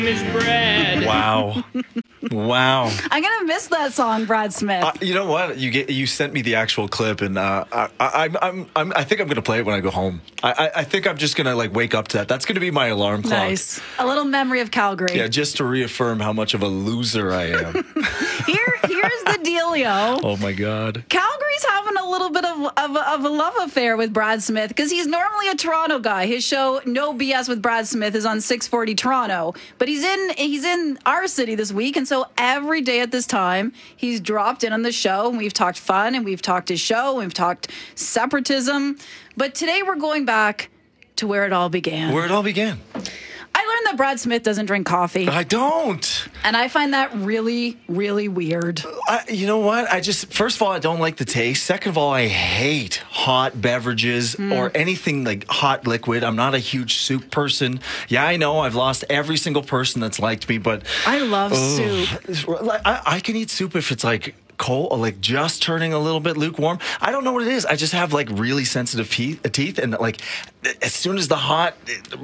is bread. Wow. Wow. I'm gonna miss that song, Brad Smith. You know what? You sent me the actual clip, and I think I'm gonna play it when I go home. I think I'm just gonna wake up to that. That's gonna be my alarm clock. Nice. A little memory of Calgary. Yeah, just to reaffirm how much of a loser I am. Here's the dealio. Oh my God. Calgary's having a little bit of a love affair with Brad Smith because he's normally a Toronto guy. His show No BS with Brad Smith is on 640 Toronto, but he's in our city this week, and so every day at this time he's dropped in on the show, and we've talked fun, and we've talked his show, and we've talked separatism. But today we're going back to where it all began. Where it all began. I learned that Brad Smith doesn't drink coffee. I don't. And I find that really, really weird. You know what? First of all, I don't like the taste. Second of all, I hate hot beverages or anything like hot liquid. I'm not a huge soup person. Yeah, I know I've lost every single person that's liked me, but I love soup. I can eat soup if it's cold, just turning a little bit lukewarm. I don't know what it is. I just have really sensitive teeth, and as soon as the hot,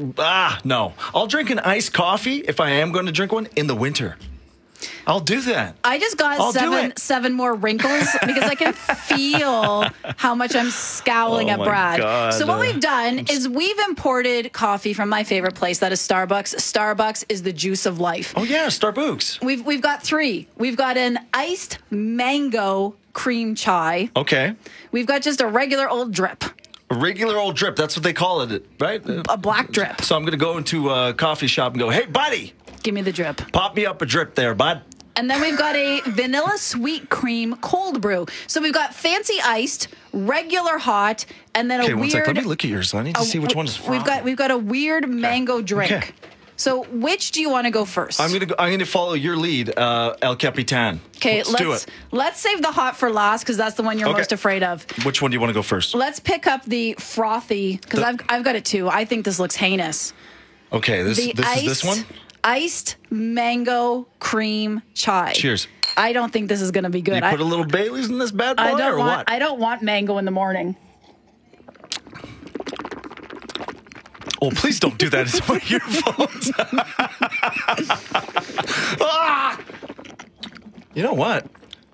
no. I'll drink an iced coffee if I am going to drink one in the winter. I'll do that. I just got seven more wrinkles because I can feel how much I'm scowling at Brad. God. So what we've done is we've imported coffee from my favorite place, that is Starbucks. Starbucks is the juice of life. Oh yeah, Starbucks. We've got three. We've got an iced mango cream chai. Okay. We've got just a regular old drip. A regular old drip. That's what they call it, right? A black drip. So I'm going to go into a coffee shop and go, hey, buddy. Give me the drip. Pop me up a drip there, bud. And then we've got a vanilla sweet cream cold brew. So we've got fancy iced, regular hot, and then a weird... Okay, one second. Let me look at yours. I need to see which one is from. We've got a weird mango drink. Okay. So which do you want to go first? I'm going to follow your lead, El Capitan. Okay, let's do it. Let's save the hot for last because that's the one you're most afraid of. Which one do you want to go first? Let's pick up the frothy because I've got it too. I think this looks heinous. Okay, this is this one? Iced mango cream chai. Cheers. I don't think this is going to be good. You put a little Baileys in this bad boy what? I don't want mango in the morning. Oh, please don't do that. It's my earphones. You know what?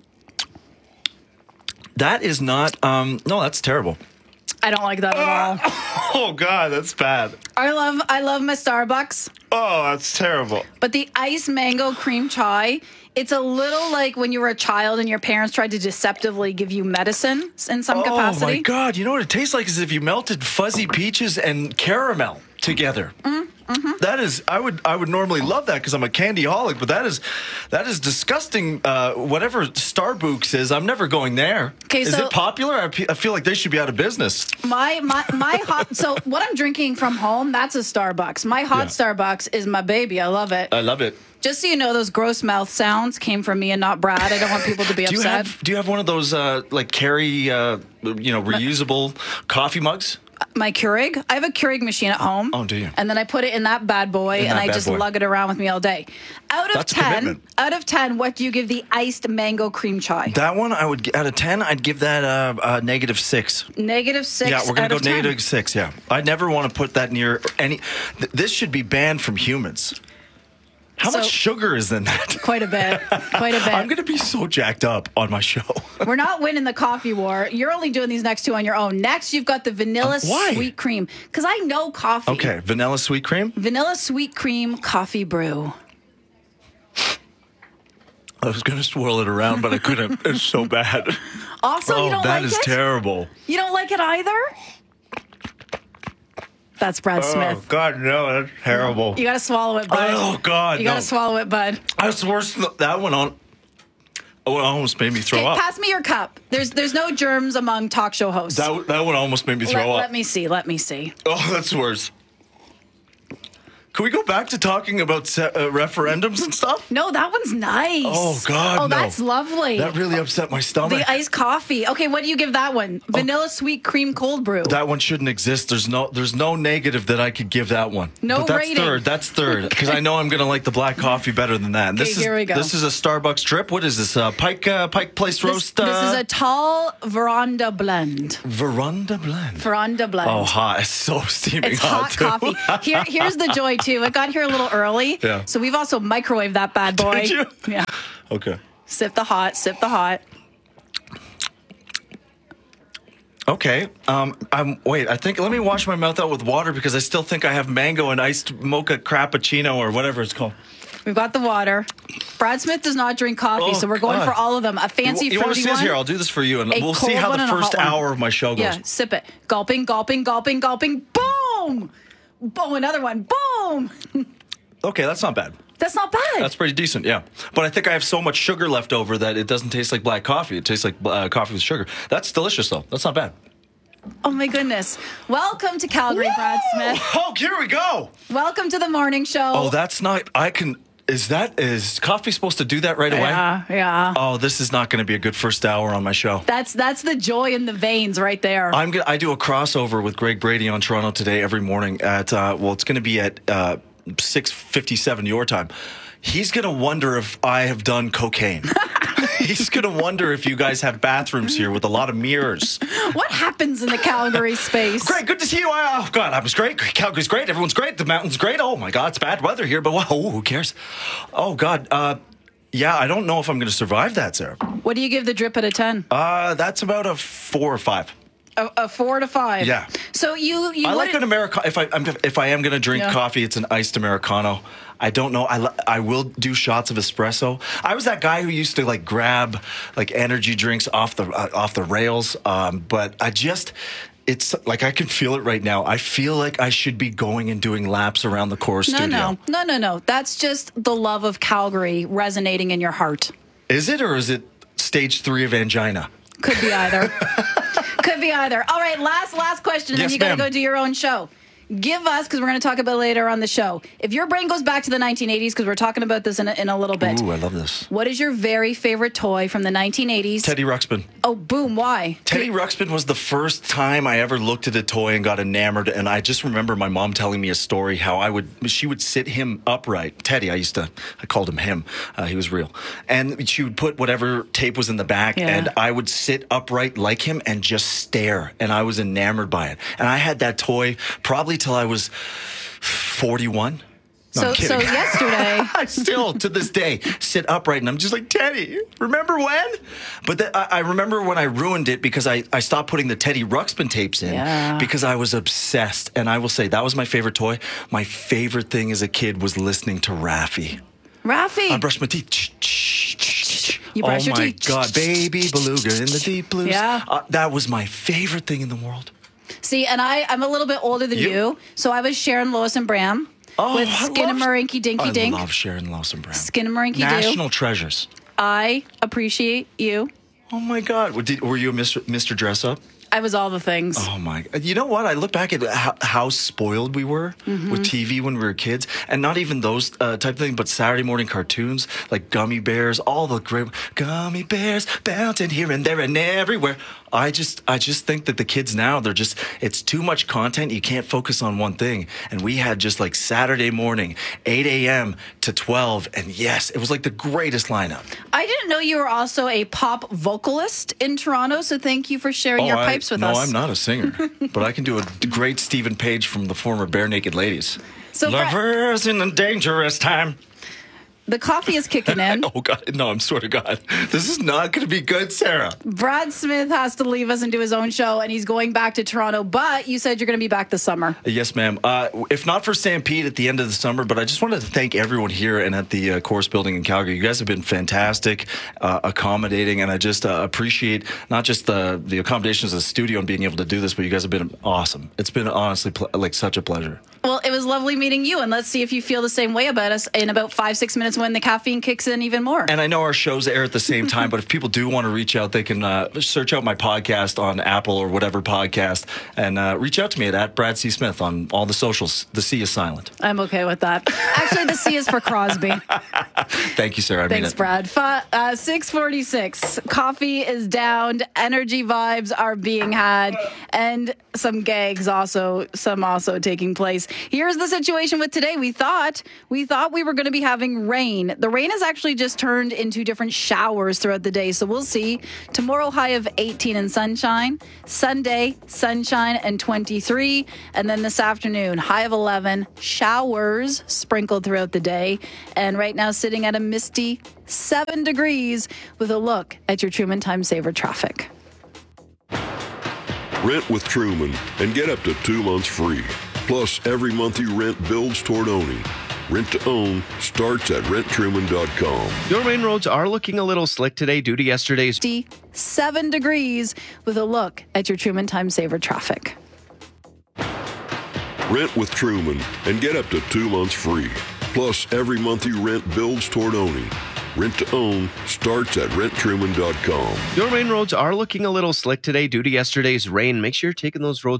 That is not... no, that's terrible. I don't like that at all. Oh, God, that's bad. I love my Starbucks. Oh, that's terrible. But the iced mango cream chai, it's a little like when you were a child and your parents tried to deceptively give you medicine in some capacity. Oh, my God. You know what it tastes like is if you melted fuzzy peaches and caramel together. Mm-hmm. That is, I would normally love that because I'm a candyholic, but that is disgusting. Whatever Starbucks is, I'm never going there. Okay, is it popular? I feel like they should be out of business. My hot. So what I'm drinking from home, that's a Starbucks. My hot Starbucks is my baby. I love it. I love it. Just so you know, those gross mouth sounds came from me and not Brad. I don't want people to be upset. Do you have one of those Carry reusable coffee mugs? My Keurig. I have a Keurig machine at home. Oh, do you? And then I put it in that bad boy, and I just lug it around with me all day. Out of 10, what do you give the iced mango cream chai? That one, out of 10, I'd give that a -6. -6. Yeah, we're gonna go -6. Yeah, I never want to put that near any. This should be banned from humans. How much sugar is in that? Quite a bit. I'm going to be so jacked up on my show. We're not winning the coffee war. You're only doing these next two on your own. Next, you've got the vanilla sweet cream. Because I know coffee. Okay, vanilla sweet cream? Vanilla sweet cream coffee brew. I was going to swirl it around, but I couldn't. It's so bad. Also, you don't like it? That is terrible. You don't like it either? That's Brad Smith. Oh, God, no, that's terrible. You got to swallow it, bud. Oh, God, You got to swallow it, bud. That's worse than that one on. Oh, it almost made me throw up. Pass me your cup. There's no germs among talk show hosts. That one almost made me throw up. Let me see. Oh, that's worse. Can we go back to talking about referendums and stuff? No, that one's nice. Oh, God, Oh, no. that's lovely. That really upset my stomach. The iced coffee. Okay, what do you give that one? Vanilla sweet cream cold brew. That one shouldn't exist. There's no negative that I could give that one. No but that's rating. That's third. Because I know I'm going to like the black coffee better than that. Okay, here we go. This is a Starbucks drip. What is this? Pike Place Roast? This is a tall Veranda blend. Veranda blend. Veranda blend. Oh, hot. It's so steaming It's hot too. coffee. Here's the joy, too. It got here a little early. Yeah. So we've also microwaved that bad boy. Did you? Yeah. Okay. Sip the hot, sip the hot. Okay. I think let me wash my mouth out with water because I still think I have mango and iced mocha crappuccino or whatever it's called. We've got the water. Brad Smith does not drink coffee, Oh, so we're going God. for all of them. A fancy You want to fruity see this one. here? I'll do this for you, and A we'll see cold how one the and a first hot one. hour of my show goes. Yeah, sip it. Gulping, gulping, gulping, gulping. Boom! Boom, another one. Boom! Okay, that's not bad. That's not bad. That's pretty decent, yeah. But I think I have so much sugar left over that it doesn't taste like black coffee. It tastes like coffee with sugar. That's delicious, though. That's not bad. Oh, my goodness. Welcome to Calgary, Brad Smith. Oh, here we go. Welcome to the morning show. Oh, that's not. Is coffee supposed to do that right away? Yeah. Oh, this is not going to be a good first hour on my show. That's the joy in the veins right there. I do a crossover with Greg Brady on Toronto Today every morning at it's going to be at 6:57 your time. He's going to wonder if I have done cocaine. He's going to wonder if you guys have bathrooms here with a lot of mirrors. What happens in the Calgary space? Great, good to see you. Oh, God, I was great. Calgary's great. Everyone's great. The mountain's great. Oh, my God, it's bad weather here, but who cares? Oh, God. Yeah, I don't know if I'm going to survive that, Sarah. What do you give the drip out of 10? That's about a 4 or 5. A 4 to 5. Yeah. So you I like an Americano. If I am going to drink coffee, it's an iced Americano. I don't know. I will do shots of espresso. I was that guy who used to grab energy drinks off the rails. But it's like I can feel it right now. I feel like I should be going and doing laps around the core studio. No. That's just the love of Calgary resonating in your heart. Is it, or is it stage 3 of angina? Could be either. Could be either. All right, last question, and Yes, then you got to ma'am. go do your own show. Give us, because we're going to talk about it later on the show, if your brain goes back to the 1980s, because we're talking about this in a little bit. Ooh, I love this. What is your very favorite toy from the 1980s? Teddy Ruxpin. Oh, boom, why? Teddy Ruxpin was the first time I ever looked at a toy and got enamored. And I just remember my mom telling me a story how she would sit him upright. Teddy, I called him. He was real. And she would put whatever tape was in the back, and I would sit upright like him and just stare. And I was enamored by it. And I had that toy probably till I was 41. No, I'm kidding. So yesterday, I still, to this day, sit upright and I'm just like, Teddy, remember when? But I remember when I ruined it because I stopped putting the Teddy Ruxpin tapes in because I was obsessed. And I will say, that was my favorite toy. My favorite thing as a kid was listening to Raffi. I brushed my teeth. You brush your teeth. Oh my God, baby beluga in the deep blues. Yeah. That was my favorite thing in the world. See, and I'm a little bit older than you, so I was Sharon, Lois, and Bram with Skinnamarink Dinky Dink. I love Sharon, Lois, and Bram. Skinnamarink National treasures. I appreciate you. Oh my God. Were you a Mr. Dress Up? I was all the things. Oh my! You know what? I look back at how spoiled we were with TV when we were kids, and not even those type of things, but Saturday morning cartoons like Gummy Bears, all the great Gummy Bears bouncing here and there and everywhere. I just think that the kids now, it's too much content. You can't focus on one thing. And we had just like Saturday morning, 8 a.m. to 12, and yes, it was like the greatest lineup. I didn't know you were also a pop vocalist in Toronto, so thank you for sharing your pipes with us. No, I'm not a singer, but I can do a great Stephen Page from the former Bare Naked Ladies. So Lovers in a dangerous time. The coffee is kicking in. Oh, God. No, I'm swear to God. This is not going to be good, Sarah. Brad Smith has to leave us and do his own show, and he's going back to Toronto. But you said you're going to be back this summer. Yes, ma'am. If not for Stampede at the end of the summer, but I just wanted to thank everyone here and at the Course Building in Calgary. You guys have been fantastic, accommodating, and I just appreciate not just the accommodations of the studio and being able to do this, but you guys have been awesome. It's been honestly such a pleasure. Well, it was lovely meeting you, and let's see if you feel the same way about us in about 5-6 minutes when the caffeine kicks in even more. And I know our shows air at the same time, but if people do want to reach out, they can search out my podcast on Apple or whatever podcast and reach out to me at Brad C. Smith on all the socials. The C is silent. I'm okay with that. Actually, the C is for Crosby. Thank you, Sarah. Thanks, Brad. 6:46. Coffee is downed. Energy vibes are being had, and some gags also taking place. Here's the situation with today. We thought we were going to be having rain. The rain has actually just turned into different showers throughout the day. So we'll see. Tomorrow, high of 18 and sunshine. Sunday, sunshine and 23. And then this afternoon, high of 11, showers sprinkled throughout the day. And right now, sitting at a misty 7 degrees with a look at your Truman Time Saver traffic. Rent with Truman and get up to 2 months free. Plus, every month you rent builds toward owning. Rent to own starts at renttruman.com. Your main roads are looking a little slick today due to yesterday's 7 degrees with a look at your Truman Time Saver traffic. Rent with Truman and get up to 2 months free. Plus, every month you rent builds toward owning. Rent to own starts at renttruman.com. Your main roads are looking a little slick today due to yesterday's rain. Make sure you're taking those roads